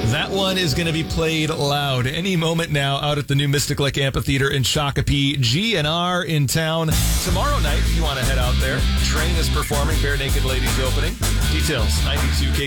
That one is going to be played loud any moment now out at the new Mystic Lake Amphitheater in Shakopee. GNR in town tomorrow night if you want to head out there. Train is performing. Bare Naked Ladies opening. Details 92K.